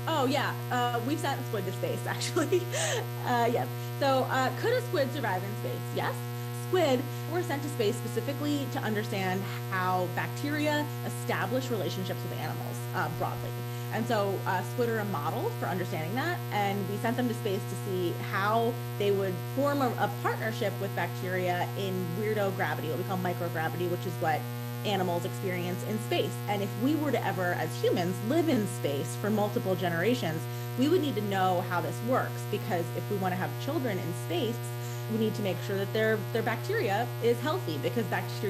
Oh yeah, we've sent squid to space actually. Yes. So could a squid survive in space? Yes. Squid were sent to space specifically to understand how bacteria establish relationships with animals broadly. And so squid are a model for understanding that. And we sent them to space to see how they would form a partnership with bacteria in weirdo gravity, what we call microgravity, which is what animals experience in space. And if we were to ever, as humans, live in space for multiple generations, we would need to know how this works because if we want to have children in space, we need to make sure that their bacteria is healthy because bacteria